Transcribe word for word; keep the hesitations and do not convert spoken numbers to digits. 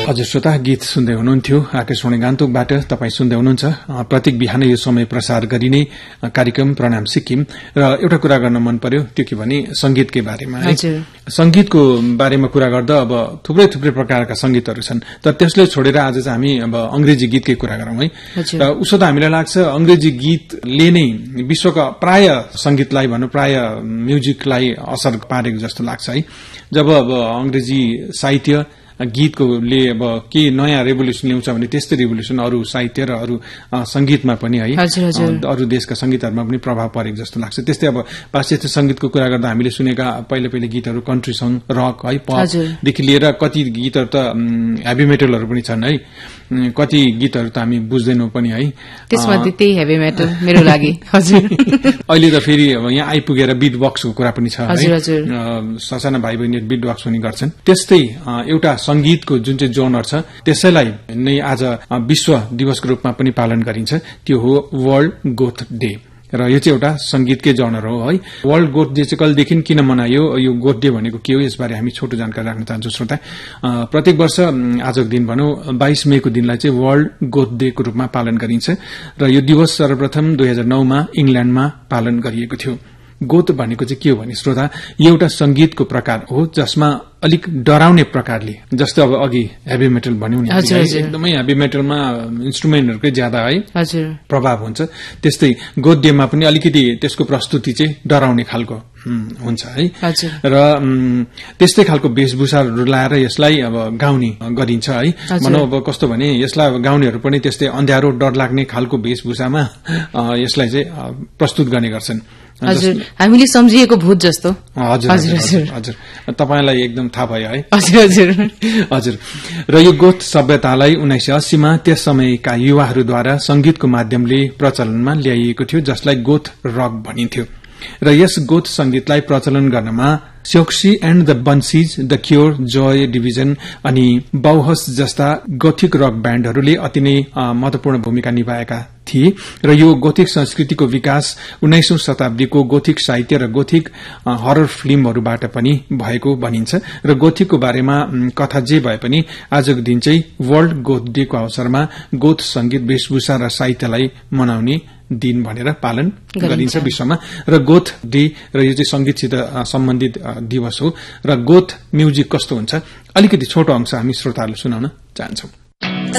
हजुर श्रोता, गीत सुन्दै हुनुहुन्थ्यो आकाशवाणी गान्तोकबाट। तपाई सुन्दै हुनुहुन्छ प्रत्येक बिहान यो समय प्रसार गरिने कार्यक्रम प्रणाम सिक्किम। र एउटा कुरा गर्न मन पर्यो, त्यो के भने संगीतकै बारेमा है। संगीतको बारेमा कुरा गर्दा अब थुप्रै थुप्रै प्रकारका संगीतहरू छन्, तर त्यसले छोडेर आज चाहिँ हामी अब अंग्रेजी गीतकै कुरा गरौं है। र उसो त हामीलाई लाग्छ अंग्रेजी गीतले नै विश्वका प्राय संगीतलाई भनौं प्राय म्युजिकलाई असर पारेको जस्तो लाग्छ है। जब अब अंग्रेजी साहित्य गीतकोले अब के नयाँ रेभोल्युसन ल्याउँछ भने त्यस्तै रेभोल्युसन अरू साहित्य र अरू संगीतमा पनि है, अरू देशका संगीतहरूमा पनि प्रभाव परेको जस्तो लाग्छ। त्यस्तै अब पाश्चात्य संगीतको कुरा गर्दा हामीले सुनेका पहिले पहिले गीतहरू कन्ट्री सङ, रक है, पपदेखि लिएर कति गीतहरू त हेभी मेटलहरू पनि छन् है। कति गीतहरू त हामी बुझ्दैनौं पनि है। त्यसमध्ये त्यही हेभी मेटल मेरो लागि। हजुर, अहिले त फेरि अब यहाँ आइपुगेर बीट बक्सको कुरा पनि छ है। ससाना भाइ बहिनी बीट बक्स पनि गर्छन्। त्यस्तै एउटा संगीतको जुन चाहिँ जोनर छ त्यसैलाई नै आज विश्व दिवसको रूपमा पनि पालन गरिन्छ, त्यो हो वर्ल्ड गोथ डे। र यो चाहिँ एउटा संगीतकै जनर हो है। वर्ल्ड गोथ डे चाहिँ कहिलेदेखि किन मनायो, यो गोथ डे भनेको के हो, यसबारे हामी छोटो जानकारी राख्न चाहन्छौं श्रोता। प्रत्येक वर्ष आजको दिन भनौं बाइस मेको दिनलाई चाहिँ वर्ल्ड गोथ डे को रूपमा पालन गरिन्छ। र यो दिवस सर्वप्रथम दुई हजार नौ मा इंग्ल्याण्डमा पालन गरिएको थियो। गोथ भनेको चाहिँ के हो भने श्रोता, यो एउटा संगीतको प्रकार हो जसमा अलिक डराउने प्रकारले, जस्तो अब अघि हेभी मेटल भन्यौं नि, एकदमै हेभी मेटलमा इन्स्ट्रुमेन्टहरुकै ज्यादा है प्रभाव हुन्छ, त्यस्तै गोथ डेमा पनि अलिकति त्यसको प्रस्तुति चाहिँ डराउने खालको हुन्छ है। र त्यस्तै खालको वेशभूषाहरू लाएर यसलाई अब गाउने गरिन्छ है। भनौं अब कस्तो भने यसलाई अब गाउनेहरू पनि त्यस्तै अँध्यारो डर लाग्ने खालको वेशभूषामा यसलाई चाहिँ प्रस्तुत गर्ने गर्छन्। हजुर, हामीले सम्झिएको भूत जस्तो। हजुर हजुर हजुर, तपाईलाई एकदम थाहा भयो है। हजुर हजुर हजुर। र यो गोथ सभ्यतालाई उन्नाइस सय अस्सी मा त्यस समयका युवाहरूद्वारा संगीतको माध्यमले प्रचलनमा ल्याइएको थियो, जसलाई गोथ रक भनिन्थ्यो। र यस गोथ संगीतलाई प्रचलन गर्नमा सियोक्सी and the बन्सीज, the cure, Joy division अनि बाउहस जस्ता गोथिक रक ब्याण्डहरूले अति नै महत्वपूर्ण भूमिका निभाएका थिए। र यो गोथिक संस्कृतिको विकास उन्नाइसौं शताब्दीको गोथिक साहित्य र गोथिक हरर फिल्महरूबाट पनि भएको भनिन्छ। र गोथिकको बारेमा कथा जे भए पनि आजको दिन चाहिँ वर्ल्ड गोथ डे को अवसरमा गोथ संगीत, वेशभूषा र साहित्यलाई मनाउने दिन भनेर पालन गरिन्छ विश्वमा। र गोथ डे र यो चाहिँ संगीतसित सम्बन्धित दिवस हो। र गोथ म्युजिक कस्तो हुन्छ अलिकति छोटो अंश हामी श्रोताहरूले सुनाउन चाहन्छौं।